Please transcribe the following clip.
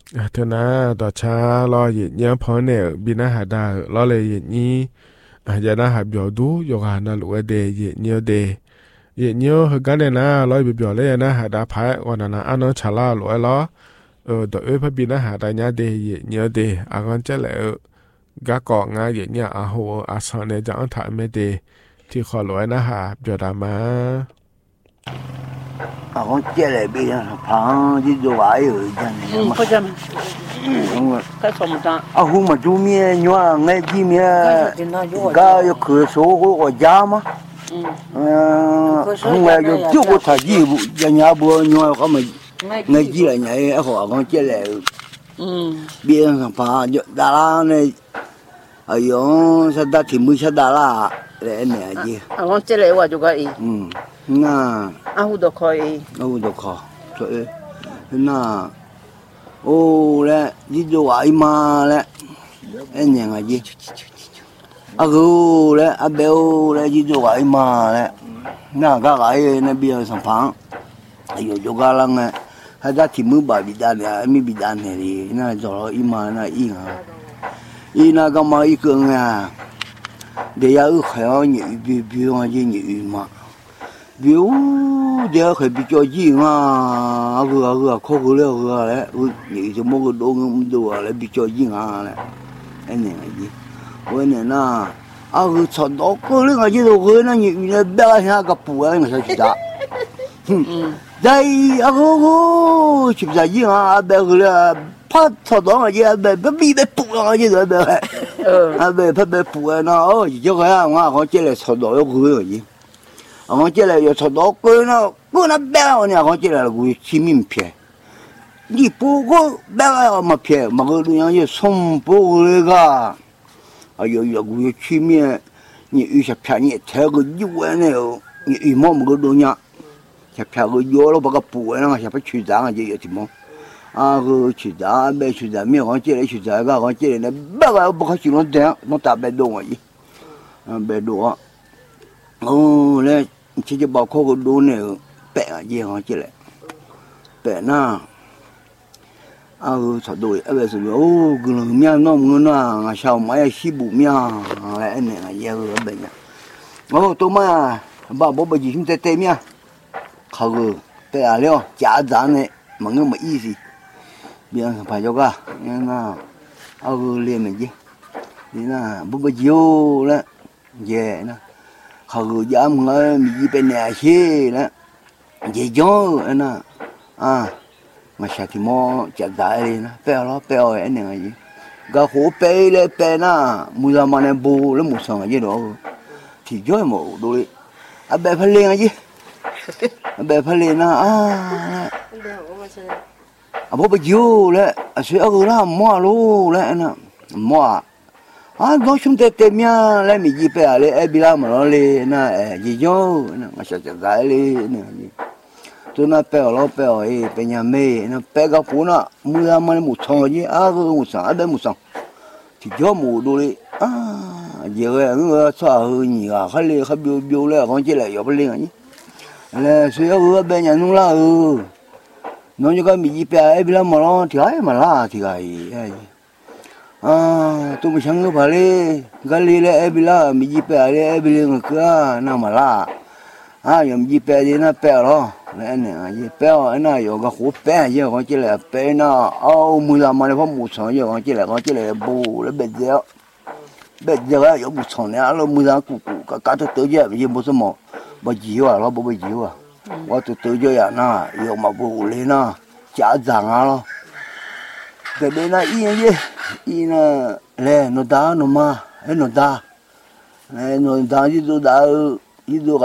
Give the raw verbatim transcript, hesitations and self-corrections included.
thế na đó cha lo gì nhớ phone này bị na hạt đà lo lại gì nhỉ à giờ na hạt biểu đủ giờ hà na lúa đề gì nhớ đề gì nhớ hơi cái này na lo bị biểu lấy na hạt đà phải còn là anh nó chả la lúa lo ờ đó ấy phải bị na hạt đà nhớ đề gì nhớ đề à con chắc là gã cọ ngã gì nhỉ à hồ à sau này chẳng thải mấy đề thì khó lúa na hạt biểu đà mà à con chơi lại bây giờ phẳng đi đâu vậy rồi chân này mà có chân đúng rồi cái phòng ta à hôm mà chú mía nhớ ngay chi mía thì nó vô cái cửa số của nhà mà không phải cái chỗ của thằng gì nhà nhà bữa nhớ có mà ngay chi là nhảy họ con chơi lại bây giờ phẳng đà la này ở chỗ sao ta thì mới sao đà la để này gì à con chơi lại qua chỗ cái ừ na à hú đồ coi à hú đồ coi rồi na ô lẽ đi đâu vậy mà lẽ anh nhà cái gì à cứ lẽ à béo lẽ đi đâu vậy mà lẽ na cái cái này bây giờ sản phẩm ai ở chỗ cái lăng này hay là thì mới bảo bị đàn này mới bị đàn này đi na rồi mà na yên à yên na cái mà yên cường à để ở khéo nhị bị bị cái gì nhị mà biểu để khởi bị cho gì mà vừa vừa khó vừa leo vừa đấy nhị cho mỗi cái đồ ngâm đồ lại bị cho gì mà đấy anh này gì cái này na à cái chọn đó cái này cái gì đâu cái này nhị này bé nhà cái bùa này mà sao chỉ đã đây à cái chụp ra gì mà bé cái là phát chọn đó cái gì bé bé bị bé bùa cái gì rồi bé à bé phát bé bùa nó ôi cho cái à họ chỉ là chọn đó cái gì ông chỉ là有好多个呢，个那白呢，我只là个起名片，你不过白个嘛片，嘛个人家送不那个，啊有有个起名，你有些片你贴个一万呢，你一毛么个人家，些片个药了把个补那个些不取账就有什么，啊个取账没取账没，我只来取账个，我只来白个不可形容的，我大白多而已，啊白多，哦嘞。chỉ cho bảo khô cái đồ này bẻ gì họ chỉ lại bẻ na à sao đôi à bây giờ ô cái nó mía nó nó nó sao mấy xí bù mía lại anh này là gì rồi bây giờ ô tôi mà bảo bố bây giờ chúng ta tê mía không bẻ à liao chả dán này mà nó mà ý gì bây giờ phải cho cả nên là à liền này gì thì là bố bây giờ là về nè họ dám người mình bên nhà xe đó vậy cho anh à mà sao thì mo chặt đại đi nè bèo nó bèo anh này gì cái hố bê lên bê na mua ra mà nem bù nó mua xong cái gì đó thì cho một đôi à bè phải lên cái gì à bè phải lên na à à bố bây giờ đấy à sẽ ở đó mua luôn đấy anh mua à nó chúng ta tìm nha lấy mình gì phải lấy ai biết làm mà nó lấy na gì cho mà sao chả giải lấy nè tôi nói bèo nó bèo ấy bên nhà mẹ nó bèo cái phụ nó mua ra mà mua xong gì à cái mua xong à bên mua xong thì cho mua đôi à giờ cái người sao hơn nhiều à khai lấy khai biểu biểu lấy con chỉ là yếu bên liền nhỉ là suy ở bên nhà nung là ừ nó như cái mình gì phải ai biết làm mà nó thì ai mà là thì cái à tôi mới sáng nó phải đi cái gì là em bị là mình chỉ phải đi em bị người kia nào mà là à giờ mình chỉ phải đi nó phải rồi này này gì phải rồi này giờ cái hộp phải giờ con chỉ là phải nó ô mười lăm mà nó không một số giờ con chỉ là con chỉ là bù nó bây giờ bây giờ cái giờ một số này nó mười lăm cụ cụ cái cái tôi giờ bây giờ một số một bao nhiêu à nó bao nhiêu à我都都这样呐，有嘛不嘞呐，家长啊咯。cái bên này yên chứ yên là lẽ nó đá nó mà nó đá nó đá chứ tôi đá chứ tôi